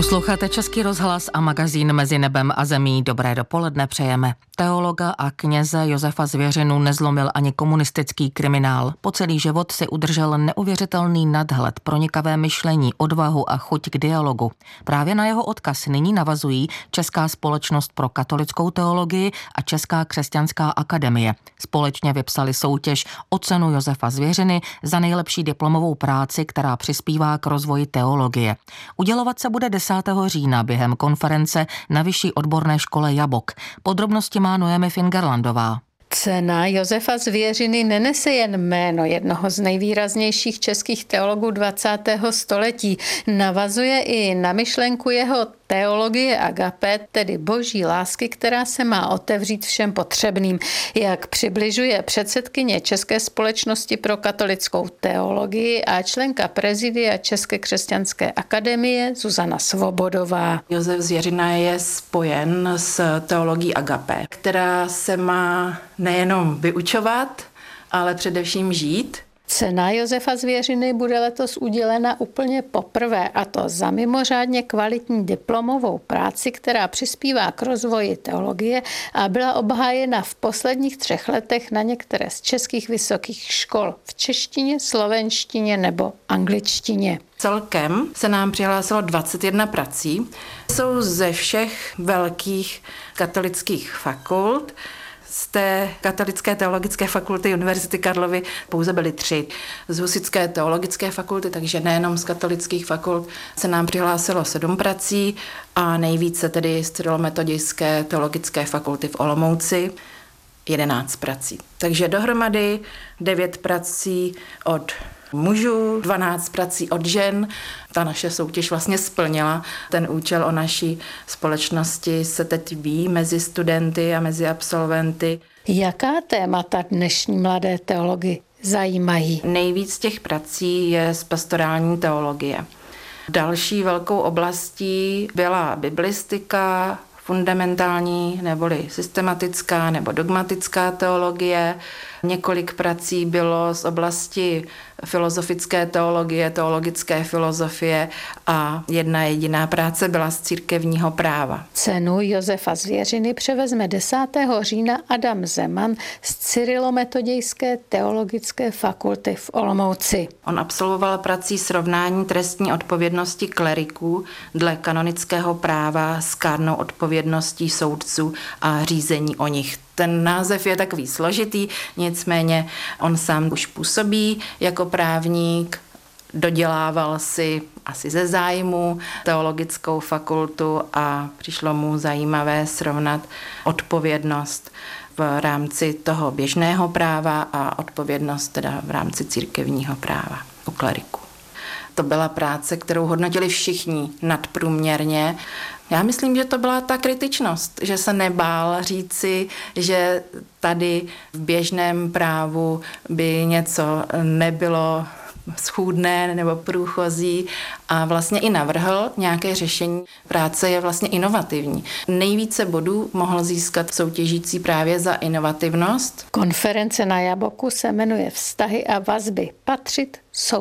Posloucháte Český rozhlas a magazín Mezi nebem a zemí. Dobré dopoledne přejeme. Teologa a kněze Josefa Zvěřinu nezlomil ani komunistický kriminál. Po celý život si udržel neuvěřitelný nadhled, pronikavé myšlení, odvahu a chuť k dialogu. Právě na jeho odkaz nyní navazují Česká společnost pro katolickou teologii a Česká křesťanská akademie. Společně vypsali soutěž o cenu Josefa Zvěřiny za nejlepší diplomovou práci, která přispívá k rozvoji teologie. Udělovat se bude 10. října během konference na Vyšší odborné škole Jabok. Podrobnosti má Noemi Fingerlandová. Cena Josefa Zvěřiny nenese jen jméno jednoho z nejvýraznějších českých teologů 20. století. Navazuje i na myšlenku jeho teologie agape, tedy boží lásky, která se má otevřít všem potřebným. Jak přibližuje předsedkyně České společnosti pro katolickou teologii a členka prezidia České křesťanské akademie Zuzana Svobodová. Josef Zvěřina je spojen s teologií agape, která se má nejenom vyučovat, ale především žít. Cena Josefa Zvěřiny bude letos udělena úplně poprvé, a to za mimořádně kvalitní diplomovou práci, která přispívá k rozvoji teologie a byla obhájena v posledních 3 letech na některé z českých vysokých škol v češtině, slovenštině nebo angličtině. Celkem se nám přihlásilo 21 prací. Jsou ze všech velkých katolických fakult. Z té katolické teologické fakulty Univerzity Karlovy pouze byly 3. Z husitské teologické fakulty, takže nejenom z katolických fakult, se nám přihlásilo 7 prací a nejvíce tedy z cyrilometodějské teologické fakulty v Olomouci 11 prací. Takže dohromady 9 prací od mužů, 12 prací od žen. Ta naše soutěž vlastně splnila ten účel. O naší společnosti se teď ví mezi studenty a mezi absolventy. Jaká témata dnešní mladé teology zajímají? Nejvíc těch prací je z pastorální teologie. Další velkou oblastí byla biblistika, fundamentální neboli systematická nebo dogmatická teologie. Několik prací bylo z oblasti filozofické teologie, teologické filozofie a jedna jediná práce byla z církevního práva. Cenu Josefa Zvěřiny převezme 10. října Adam Zeman z Cyrilometodějské teologické fakulty v Olomouci. On absolvoval prací srovnání trestní odpovědnosti kleriků dle kanonického práva s kárnou odpovědností soudců a řízení o nich. Ten název je takový složitý, nicméně on sám už působí jako právník, dodělával si asi ze zájmu teologickou fakultu a přišlo mu zajímavé srovnat odpovědnost v rámci toho běžného práva a odpovědnost teda v rámci církevního práva u kleriků. To byla práce, kterou hodnotili všichni nadprůměrně. Já myslím, že to byla ta kritičnost, že se nebál říci, že tady v běžném právu by něco nebylo schůdné nebo průchozí a vlastně i navrhl nějaké řešení. Práce je vlastně inovativní. Nejvíce bodů mohl získat soutěžící právě za inovativnost. Konference na Jaboku se jmenuje Vztahy a vazby. Patřit,